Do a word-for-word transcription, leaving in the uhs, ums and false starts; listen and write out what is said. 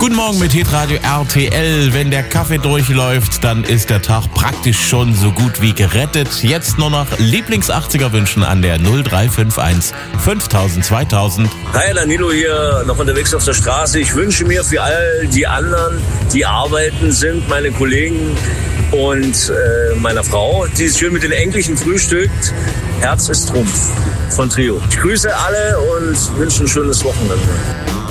Guten Morgen mit Hitradio R T L. Wenn der Kaffee durchläuft, dann ist der Tag praktisch schon so gut wie gerettet. Jetzt nur noch Lieblings-achtziger wünschen an der null drei fünf eins fünftausend zweitausend. Hi, Danilo hier, noch unterwegs auf der Straße. Ich wünsche mir für all die anderen, die arbeiten sind, meine Kollegen und äh, meiner Frau, die schön mit den Enkelchen frühstückt. Herz ist Trumpf von Trio. Ich grüße alle und wünsche ein schönes Wochenende.